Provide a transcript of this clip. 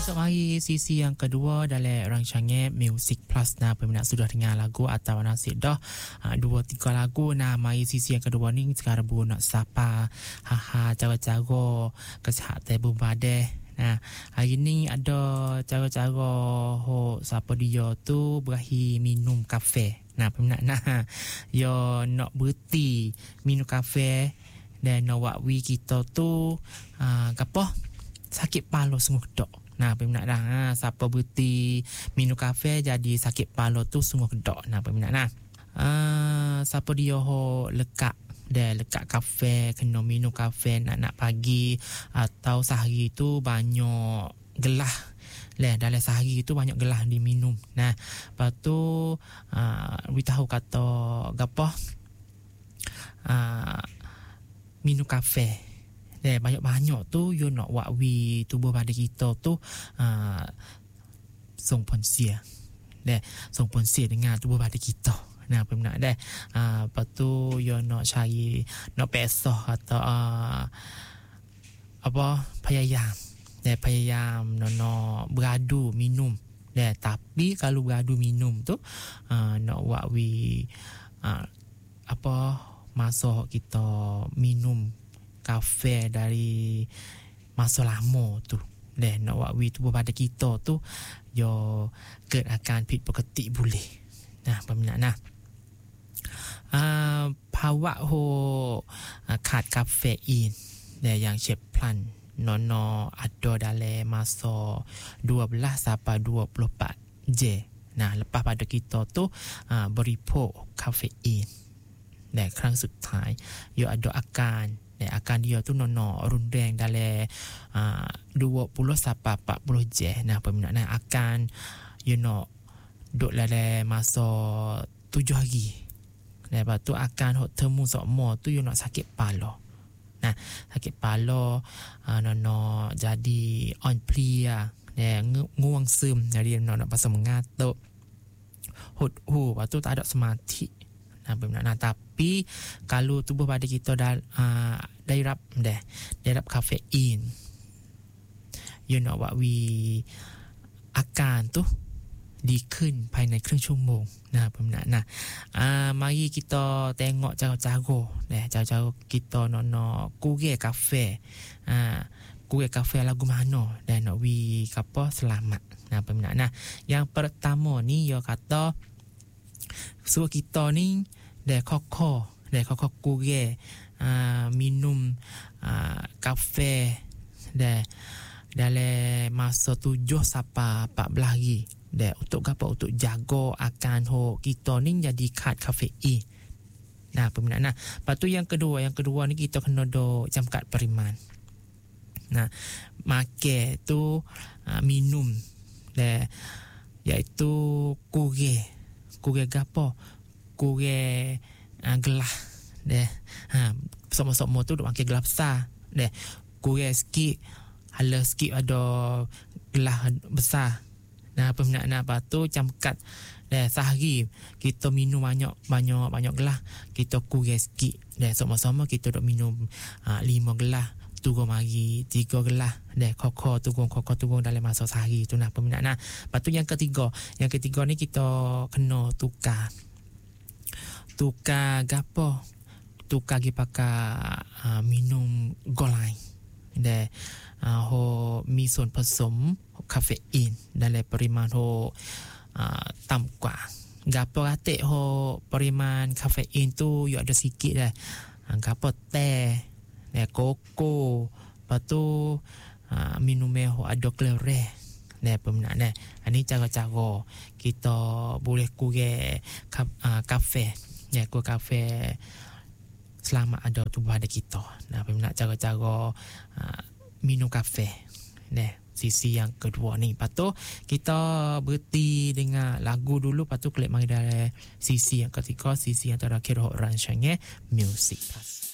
Masuk mari sisi yang kedua dalam rancangan Music Plus. Nah, peminat sudah dengar lagu atau nasib dah 2-3 lagu. Nah, mari sisi yang kedua ni sekarang bu nak sapa cara-cara kesihatan berbadan. Nah, hari ni ada cara-cara siapa dia tu berakhir minum kafe. Nah, peminat yo nak berhenti minum kafe dan nak wakwi kita tu apa sakit kepala sungguh dok. Nah, peminat siapa berhenti minum kafe jadi sakit kepala tu sungguh dok. Nah, peminat siapa dia lekat kafe, kena minum kafe nak pagi atau sehari tu banyak gelas. Dalam sehari tu banyak gelas diminum. Nah, lepas tu we tahu kata gapo minum kafe. Banyak-banyak tu you nak wakwi tubuh badan kita tu song ponsia. Song ponsia dengan tubuh badan kita. Nah, peminat lepas tu you nak cari nak pesah atau apa payayam nak beradu minum. Tapi kalau beradu minum tu nak wakwi apa masa kita minum kafe dari masa lama tu. Nak wakwi tubuh badan kita tu yo ket akan pit peketik boleh. Nah, peminat pawak kad kafein yang ceplan nono ada dalam masa 12 sampai 24 je. Nah, lepas pada kita tu beripok kafein. Kerang สุดท้าย you ada akan dia tu nono rundeng dalam 20 sampai 40 je. Nah, peminat akan you know duduk dalam masa 7 hari. Lepas tu akan temu semua tu you nak sakit kepala. Nah, sakit kepala nono jadi on plia nguang sem jadi nono pasal mengatuk lepas tu tak ada semati. Nah, tapi kalau tubuh badan kita daerap kafein you nak wakwi akan tu diken ภายในครึ่งชั่วโมง. Nah, peminat mari kita tengok cara-cara kita nak kuge kafe. Kuge kafe lagu mana dan nak wi apa selamat. Nah, peminat yang pertama ni yo kata suruh kita ni koko kuge minum kafe dalam masa 7 sampai 14 hari. Untuk apa? Untuk jaga akan kita ni jadi kad kafein. Nah, peminat lepas tu yang kedua ni kita kena do jamkat periman. Nah, make tu minum iaitu kuge gapo kuge gelas sama-sama tu duk pakai gelas besar kuge sikit hala sikit ada gelas besar. Nah, peminat apa tu camkat sehari kita minum banyak gelas kita kuge sikit sama-sama kita duk minum 5 gelas turun mari 3 gelas koko turun dalam masa sehari tu. Nah, peminat lepas tu yang ketiga ni kita kena tukar gapo tukar gi pakai minum golai misonผสม kafein dalam periman tamkwa gapo ratik periman kafein tu you ada sikit gapo teh koko lepas tu minum ada klere. Peminat ini cara-cara kita boleh kuge kafe kafe selamat ada tubuh badan kita. Nah, peminat cara-cara minum kafe. Sisi yang kedua ni. Lepas tu kita berhenti dengan lagu dulu. Lepas tu klik mari dari sisi yang ketiga, sisi yang terakhir rancangan Music Plus.